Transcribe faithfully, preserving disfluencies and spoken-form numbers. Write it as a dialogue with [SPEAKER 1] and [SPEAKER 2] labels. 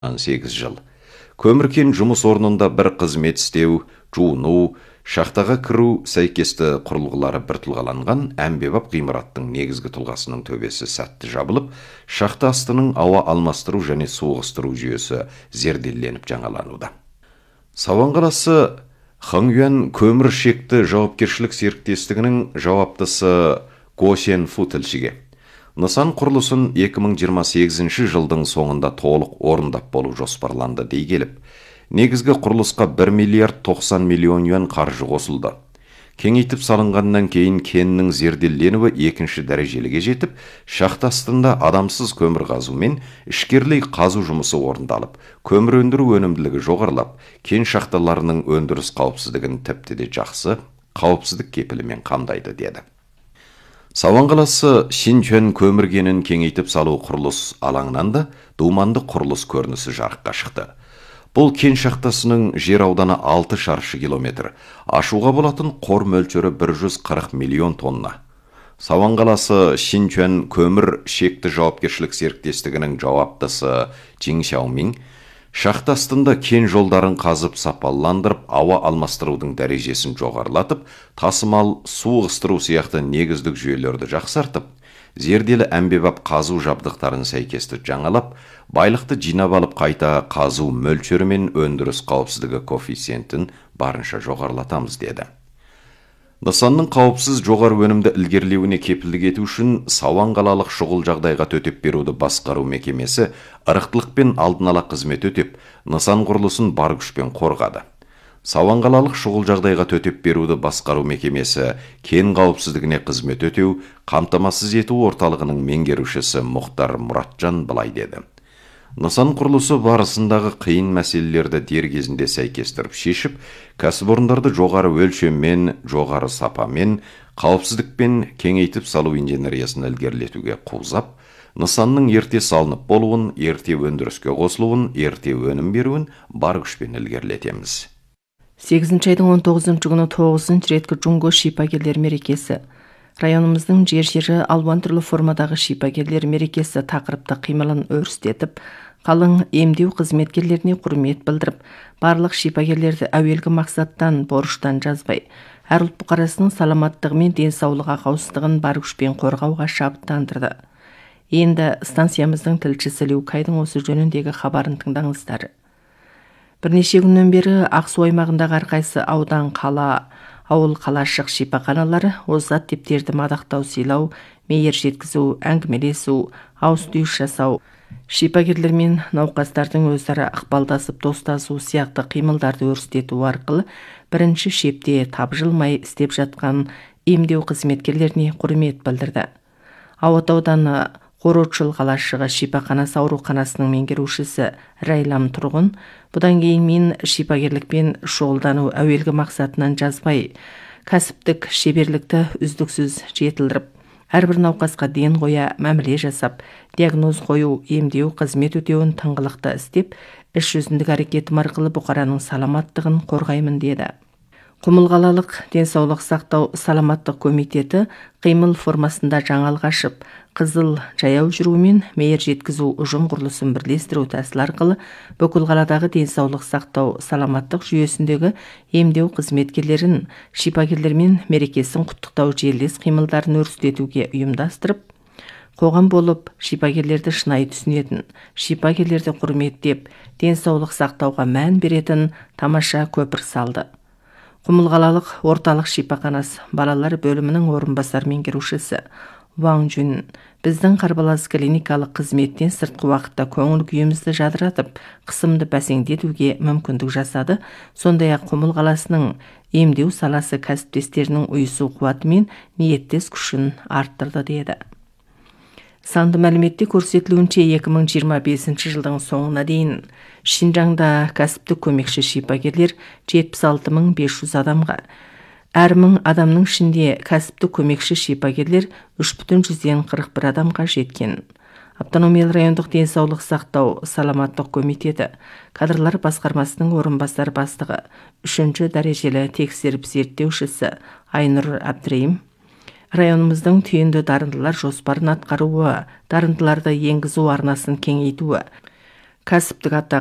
[SPEAKER 1] сегіз жыл. Көміркен жұмыс орнында бір қызмет істеу, жуыну, шахтаға кіру сәйкесті құрылғылары бір тұлғаланған әмбебап ғимараттың негізгі тұлғасының төбесі сәтті жабылып, шахта астының ауа алмастыру және су ығыстыру жүйесі зерделеніп жаңалануда. Сауан қаласы Хыңюан көмір шекті жауапкершілік серіктестігінің жауаптысы Го Сен-фу тілшіге: нысан құрылысын екі мың жиырма сегізінші жылдың соңында толық орындап болу жоспарланды дей келіп, негізгі құрылысқа бір миллиард тоқсан миллион юан қаржы қосылды. Кеңейтіп салынғаннан кейін кеннің зерделенуі екінші дәрежеліге жетіп, шахта астында адамсыз көмір қазу мен ішкерлей қазу жұмысы орындалып, көмір өндіру өнімділігі жоғарылап, кен шахталарының өндіріс қауіпсіздігін тіпті де жақсы қауіпсіздік кепілімен қамдайды деді. Сауан қаласы Шинчэн көмір кенін кеңейтіп салу құрылыс алаңынан да думанды құрылыс көрінісі жарыққа шықты. Бұл кен шахтасының жер ауданы алты шаршы километр, ашуға болатын қор мөлшері бір жүз қырық миллион тонна. Сауан қаласы Шинчэн көмір шекті жауапкершілік серіктестігінің жауаптысы Жин Сяомин шахта астында кен жолдарын қазып сапаландырып, ауа алмастырудың дәрежесін жоғарылатып, тасымал, су ығыстыру сияқты негіздік жүйелерді жақсартып, зерделі әмбебап қазу жабдықтарын сәйкесті жаңалап, байлықты жинап алып қайта қазу мөлшері мен өндіріс қауіпсіздігі коэффициентін барынша жоғарылатамыз деді. Нысанның қауіпсіз жоғары өнімді ілгерілеуіне кепілдік ету үшін Сауан қалалық шұғыл жағдайға төтеп беруді басқару мекемесі ырықтылықпен алдын ала қызмет өтеп, нысан құрылысын бар күшпен қорғады. Сауан қалалық шұғыл жағдайға төтеп беруді басқару мекемесі кен қауіпсіздігіне қызмет өтеу, қамтамасыз ету орталығының меңгерушісі Мұхтар Мұратжан былай деді: нысан құрылысы барысындағы қиын мәселелерді дер кезінде сәйкестіріп шешіп, кәсіпорындарды жоғары өлшеммен, жоғары сапамен, қауіпсіздікпен кеңейтіп салу инженериясын ілгерілетуге қуызап, нысанның ерте салынып болуын, ерте өндіріске қосылуын, ерте өнім беруін бар күшпен ілгерілетеміз.
[SPEAKER 2] сегізінші айдың он тоғызыншы күні тоғызыншы реткі Джунго шипагерлер мерекесі. Районымыздың жер-жері алуан түрлі формадағы шипагерлер мерекесі тақырыпты қимылын өрістетіп, қалың емдеу қызметкерлеріне құрмет білдіріп, барлық шипагерлерді әуелгі мақсаттан, борыштан жазбай, әр ұлт бұқарасының саламаттығы мен денсаулығы қауіпсіздігін бар күшпен қорғауға шабыттандырды. Енді станциямыздың тілшісі Люкайдың осы жөніндегі хабарын тыңдаңыздар. Бірнеше күннен бері Ақсу аймағындағы әрқайсы аудан, қала, ауыл қалашық шипаханалары озат типтерді мадақтау, сыйлау, мейір жеткізу, әңгімелесу, ауыз түйіс жасау, шипагерлер мен науқастардың өзара ықпалдасып достасу сияқты қимылдарды өрістету арқылы бірінші шепте тапжылмай істеп жатқан емдеу қызметкерлеріне құрмет білдірді. Ауат ауданы Қорочыл қалашығы шипаханасы ауруханасының меңгерушісі Райлам Тұрғын, бұдан кейін мен шипагерлікпен шұғылдану әуелгі мақсатынан жазбай, кәсіптік шеберлікті үздіксіз жетілдіріп, әрбір науқасқа ден қоя мәміле жасап, диагноз қою, емдеу қызмет өтеуін тыңғылықты істеп, іс жүзіндік әрекетім арқылы бұқараның саламаттығын қорғаймын деді. Құмылғалалық денсаулық сақтау саламаттық комитеті қимыл формасында жаңалық ашып, қызыл жаяу жүру мен мейір жеткізу ұжым құрылысын бірлестіру тәсілі арқылы бүкіл қаладағы денсаулық сақтау саламаттық жүйесіндегі емдеу қызметкерлерін, шипагерлермен мерекесін құттықтау желілес қимылдарын өрістетуге ұйымдастырып, қоғам болып шипагерлерді шынайы түсінетін, шипагерлерді құрметтеп, денсаулық сақтауға мән беретін тамаша көпір салды. Құмылғалалық орталық шипаханасы балалар бөлімінің орынбасар меңгерушісі Ван Жүн біздің қарбалас клиникалық қызметтен сыртқы уақытта көңіл күйімізді жадыратып, қысымды бәсеңдетуге мүмкіндік жасады. Сондай-ақ Құмыл қаласының емдеу саласы кәсіптестерінің ұйысу қуаты мен ниеттес күшін арттырды деді. Санды мәліметте көрсетілуінше екі мың жиырма бесінші жылдың соңына дейін Шинжаңда кәсіптік көмекші шипагерлер жетпіс алты мың бес жүз адамға, әр мың адамның ішінде кәсіптік көмекші шипагерлер үш бүтін жүзден қырық бір адамға жеткен. Автономиялы райондық денсаулық сақтау саламаттық комитеті кадрлар басқармасының орынбасар бастығы, үшінші дәрежелі тексеріп зерттеушісі Айнұр Абдірейім, районымыздың түйінді дарындылар жоспарын атқаруы, дарындыларды енгізу арнасын кеңейтуі, кәсіптік